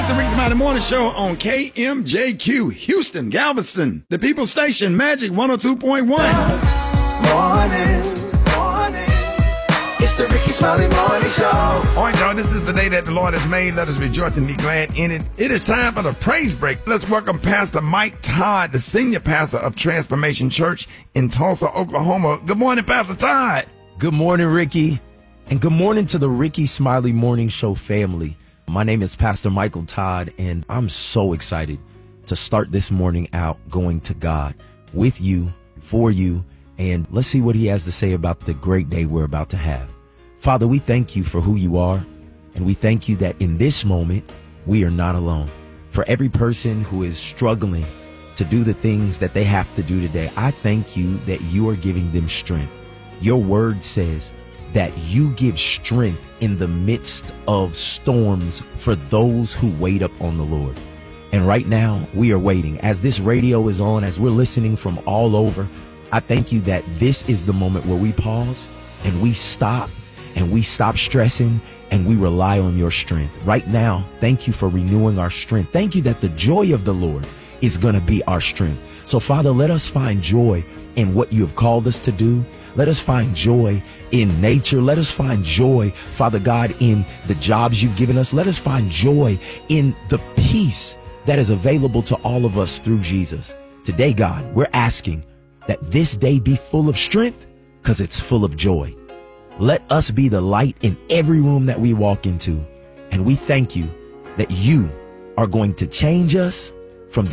It's the Ricky Smiley Morning Show on KMJQ, Houston, Galveston, the People Station, Magic 102.1. Morning. It's the Ricky Smiley Morning Show. All right, y'all, this is the day that the Lord has made. Let us rejoice and be glad in it. It is time for the praise break. Let's welcome Pastor Mike Todd, the senior pastor of Transformation Church in Tulsa, Oklahoma. Good morning, Pastor Todd. Good morning, Ricky. And good morning to the Ricky Smiley Morning Show family. My name is Pastor Michael Todd, and I'm so excited to start this morning out going to God with you, for you, and let's see what he has to say about the great day we're about to have. Father, we thank you for who you are, and we thank you that in this moment, we are not alone. For every person who is struggling to do the things that they have to do today, I thank you that you are giving them strength. Your word says that you give strength in the midst of storms for those who wait upon the Lord. And right now, we are waiting. As this radio is on, as we're listening from all over, I thank you that this is the moment where we pause and we stop stressing and we rely on your strength. Right now, thank you for renewing our strength. Thank you that the joy of the Lord is going to be our strength. So, Father, let us find joy in what you have called us to do. Let us find joy in nature. Let us find joy, Father God, in the jobs you've given us. Let us find joy in the peace that is available to all of us through Jesus. Today, God, we're asking that this day be full of strength because it's full of joy. Let us be the light in every room that we walk into. And we thank you that you are going to change us